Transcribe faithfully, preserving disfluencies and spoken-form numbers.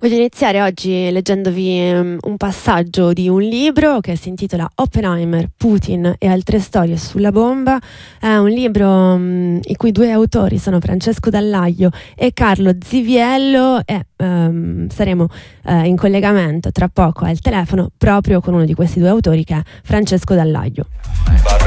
Voglio iniziare oggi leggendovi um, un passaggio di un libro che si intitola Oppenheimer, Putin e altre storie sulla bomba. È un libro um, i cui due autori sono Francesco Dallaglio e Carlo Ziviello e um, saremo uh, in collegamento tra poco al telefono proprio con uno di questi due autori, che è Francesco Dallaglio.